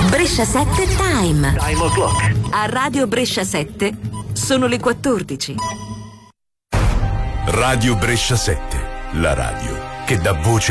Brescia 7 Time. Time o'clock. A Radio Brescia 7 sono le 14. Radio Brescia 7, la radio che dà voce